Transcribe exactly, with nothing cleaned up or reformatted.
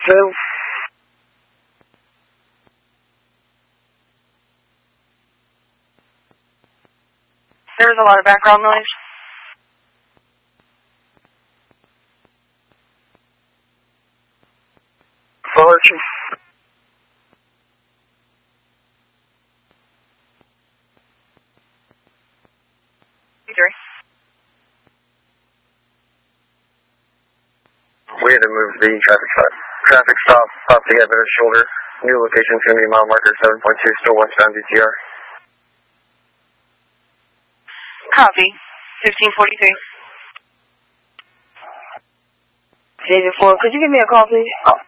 two. There was a lot of background noise. Fortune. Three. We had to move the traffic stop. Traffic stop off the Ebenezer shoulder. New location is going to be mile marker seven point two, still westbound D T R. Copy. fifteen forty-three. David four, could you give me a call, please?